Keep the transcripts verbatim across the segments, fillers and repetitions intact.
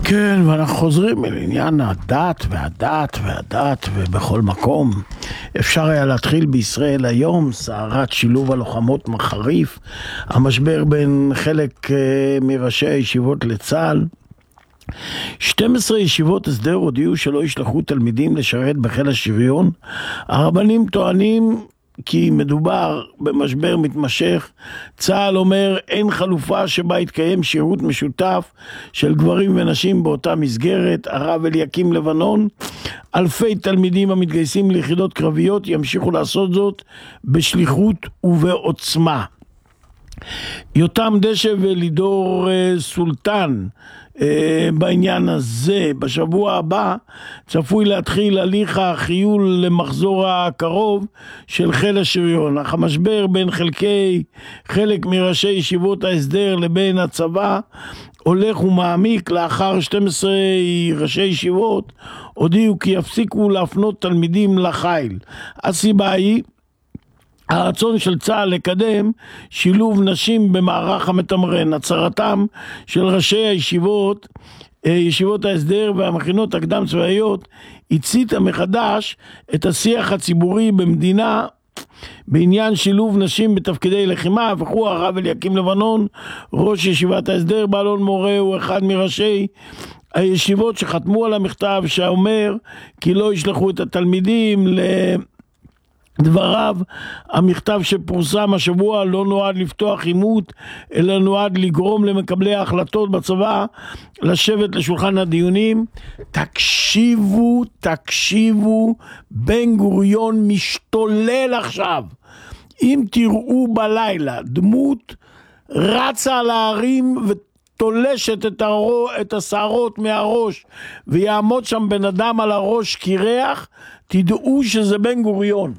כן, ואנחנו חוזרים אל עניין הדת והדת והדת, ובכל מקום. אפשר היה להתחיל בישראל היום, סערת שילוב הלוחמות מחריף, המשבר בין חלק מראשי הישיבות לצה"ל. שתים עשרה ישיבות הסדר הודיעו שלא ישלחו תלמידים לשרת בחיל השריון. הרבנים טוענים כי מדובר במשבר מתמשך. צה"ל אומר אין חלופה שבה יתקיים שירות משותף של גברים ונשים באותה מסגרת. הרב אליקים לבנון, אלפי תלמידים המתגייסים ליחידות קרביות ימשיכו לעשות זאת בשליחות ובעוצמה. יותם דשא ולידור סולטן בעניין הזה. בשבוע הבא צפוי להתחיל הליך החיול למחזור הקרוב של חיל השריון. אך המשבר בין חלקי חלק מראשי ישיבות ההסדר לבין הצבא הולך ומעמיק. לאחר שתים עשרה ראשי ישיבות הודיעו כי יפסיקו להפנות תלמידים לחיל. הסיבה היא הרצון של צה"ל לקדם שילוב נשים במערך המתמרן. הצהרתם של ראשי הישיבות, ישיבות ההסדר והמכינות הקדם צבאיות, הציתה מחדש את השיח הציבורי במדינה בעניין שילוב נשים בתפקידי לחימה. וכו הרב אליקים לבנון, ראש ישיבת ההסדר באלון מורה, הוא אחד מראשי הישיבות שחתמו על המכתב שאומר כי לא ישלחו את התלמידים ל... דבריו, המכתב שפורסם השבוע לא נועד לפתוח עימות, אלא נועד לגרום למקבלי ההחלטות בצבא לשבת לשולחן הדיונים. תקשיבו, תקשיבו, בן גוריון משתולל עכשיו. אם תראו בלילה דמות רצה על ההרים ותולשת את, הרו, את השערות מהראש ויעמוד שם בן אדם על הראש קירח, תדעו שזה בן גוריון.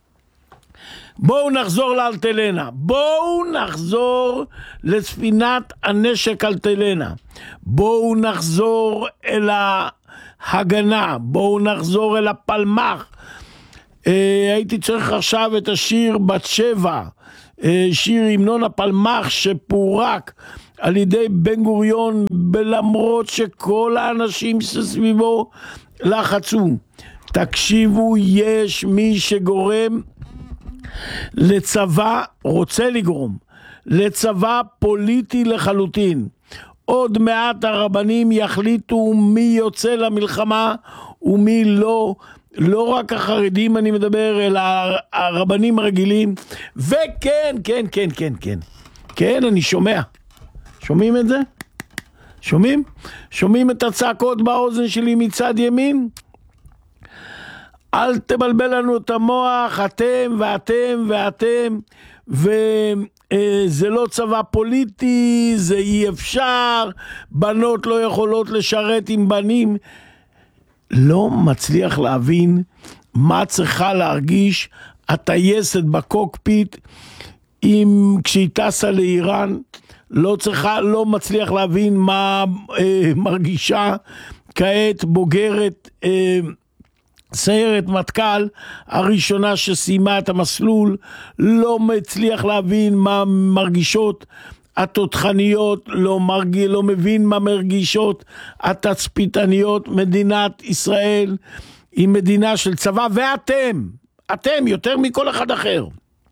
בואו נחזור לאלטלנה, בואו נחזור לספינת הנשק אלטלנה, בואו נחזור אל ההגנה, בואו נחזור אל הפלמ"ח. אה, הייתי צריך עכשיו את השיר בת שבע, אה, שיר המנון הפלמ"ח שפורק על ידי בן גוריון, למרות שכל האנשים שסביבו לחצו. תקשיבו, יש מי שגורם לצבא, רוצה לגרום לצבא פוליטי לחלוטין. עוד מעט הרבנים יחליטו מי יוצא למלחמה ומי לא. לא רק החרדים אני מדבר, אלא הרבנים הרגילים. וכן, כן, כן, כן, כן. כן, אני שומע. שומעים את זה? שומעים? שומעים את הצעקות באוזן שלי מצד ימין? אל תבלבל לנו את המוח, אתם ואתם ואתם, וזה לא צבא פוליטי, זה אי אפשר, בנות לא יכולות לשרת עם בנים. לא מצליח להבין מה צריכה להרגיש הטייסת בקוקפיט אם כשהיא טסה לאיראן. לא צריכה, לא מצליח להבין מה אה, מרגישה כעת בוגרת אה, סיירת מטכ"ל הראשונה שסיימה את המסלול. לא מצליח להבין מה מרגישות התותחניות, לא, מרגיש, לא מבין מה מרגישות התצפיתניות. מדינת ישראל היא מדינה של צבא, ואתם, אתם יותר מכל אחד אחר,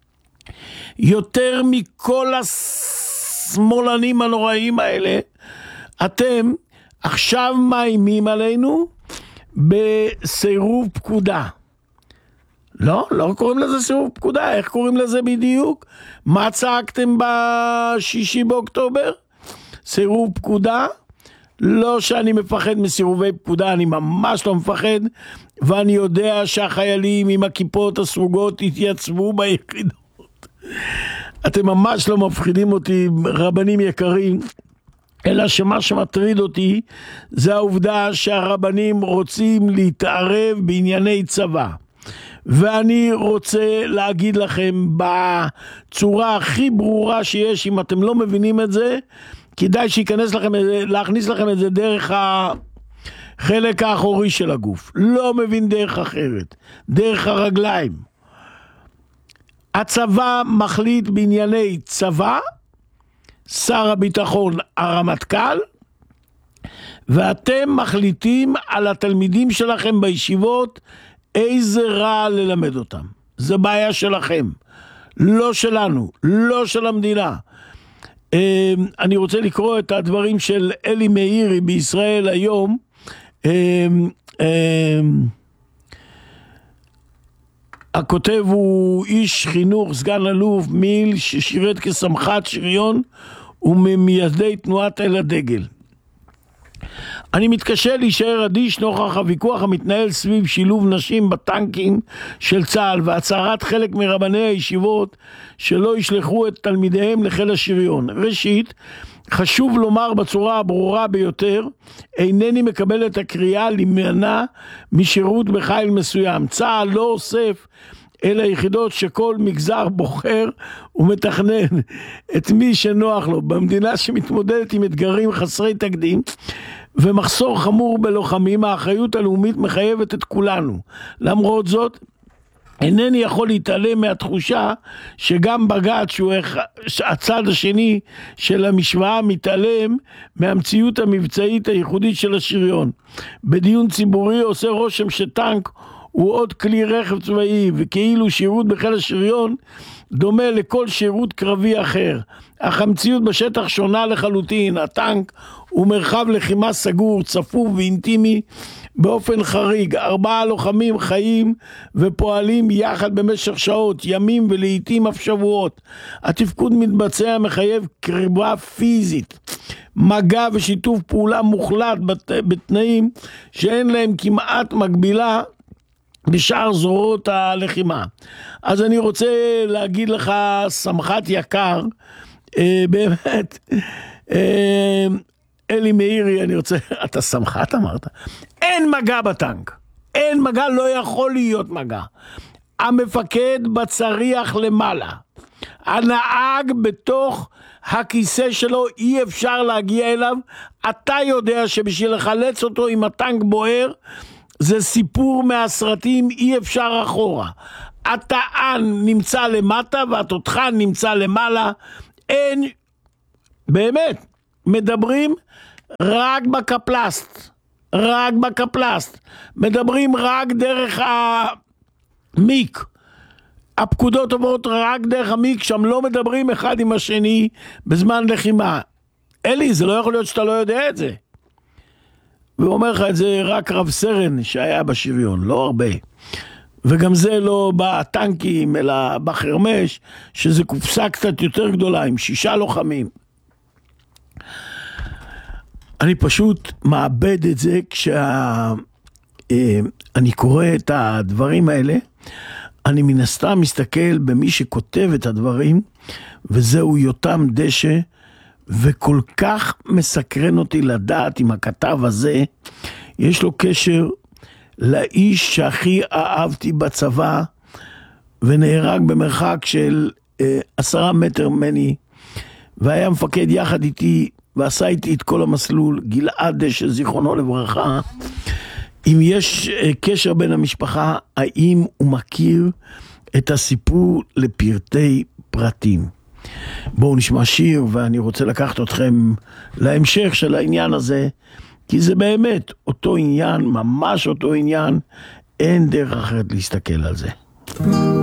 יותר מכל השמאלנים הנוראים האלה, אתם עכשיו מאיימים עלינו בסירוב פקודה. לא, לא קוראים לזה סירוב פקודה. איך קוראים לזה בדיוק? מה צעקתם בשישי באוקטובר? סירוב פקודה? לא שאני מפחד מסירובי פקודה, אני ממש לא מפחד, ואני יודע שהחיילים עם הכיפות הסרוגות התייצבו ביחידות. אתם ממש לא מפחידים אותי, רבנים יקרים, אלא שמה שמטריד אותי זה העובדה שהרבנים רוצים להתערב בענייני צבא. ואני רוצה להגיד לכם בצורה הכי ברורה שיש, אם אתם לא מבינים את זה, כדאי שיכנס לכם, להכניס לכם את זה דרך החלק האחורי של הגוף. לא מבין דרך אחרת, דרך הרגליים. הצבא מחליט בענייני צבא, שר הביטחון הרמטכ"ל, ואתם מחליטים על התלמידים שלכם בישיבות איזה רע ללמד אותם. זה בעיה שלכם, לא שלנו, לא של המדינה. אני רוצה לקרוא את הדברים של אלי מאירי בישראל היום. הכותב הוא איש חינוך, סגן אלוף מיל, ששירת כסמח"ט שריון וממייסדי תנועת אל הדגל. אני מתקשה להישאר אדיש נוכח הוויכוח המתנהל סביב שילוב נשים בטנקים של צה"ל והצהרת חלק מרבני הישיבות שלא ישלחו את תלמידיהם לחיל השריון. ראשית, חשוב לומר בצורה הברורה ביותר, אינני מקבל את הקריאה להימנע משירות בחיל מסוים. צה"ל לא אוסף אלה יחידות שכל מגזר בוחר ומתכנן את מי שנוח לו. במדינה שמתמודדת עם אתגרים חסרי תקדים ומחסור חמור בלוחמים, האחריות הלאומית מחייבת את כולנו. למרות זאת, אינני יכול להתעלם מהתחושה שגם בג"ץ, שהוא הצד השני של המשוואה, מתעלם מהמציאות המבצעית הייחודית של השריון. בדיון ציבורי עושה רושם שטנק הוא עוד כלי רכב צבאי, וכאילו שירות בחיל השריון דומה לכל שירות קרבי אחר. אך המציאות בשטח שונה לחלוטין. הטנק הוא מרחב לחימה סגור, צפוף ואינטימי באופן חריג. ארבעה לוחמים חיים ופועלים יחד במשך שעות, ימים ולעיתים אף שבועות. התפקוד מתבצע מחייב קרבה פיזית, מגע ושיתוף פעולה מוחלט בתנאים שאין להם כמעט מקבילה בשאר זרועות הלחימה. אז אני רוצה להגיד לך, סמח"ט יקר, אה, באמת, אה, אלי מאירי, אני רוצה, אתה סמח"ט אמרת? אין מגע בטנק, אין מגע, לא יכול להיות מגע. המפקד בצריח למעלה, הנהג בתוך הכיסא שלו, אי אפשר להגיע אליו. אתה יודע שבשביל לחלץ אותו עם הטנק בוער, זה סיפור מהסרטים, אי אפשר אחורה. הטען נמצא למטה והתותחן נמצא למעלה. אין, באמת, מדברים רק בקפלסט, רק בקפלסט. מדברים רק דרך המיק. הפקודות עוברות רק דרך המיק, שם לא מדברים אחד עם השני בזמן לחימה. אלי, זה לא יכול להיות שאתה לא יודע את זה. והוא אומר לך את זה רק רב סרן שהיה בשריון, לא הרבה. וגם זה לא בטנקים, אלא בחרמש, שזה קופסה קצת יותר גדולה, עם שישה לוחמים. אני פשוט מאבד את זה כשאני קורא את הדברים האלה. אני מן הסתם מסתכל במי שכותב את הדברים, וזהו יותם דשא, וכל כך מסקרן אותי לדעת אם הכתב הזה יש לו קשר לאיש שהכי אהבתי בצבא, ונהרג במרחק של אה, עשרה מטר ממני, והיה מפקד יחד איתי, ועשה איתי את כל המסלול, גלעד דשא, זיכרונו לברכה. אם יש אה, קשר בין המשפחה, האם הוא מכיר את הסיפור לפרטי פרטים? בואו נשמע שיר, ואני רוצה לקחת אתכם להמשך של העניין הזה, כי זה באמת אותו עניין, ממש אותו עניין, אין דרך אחרת להסתכל על זה.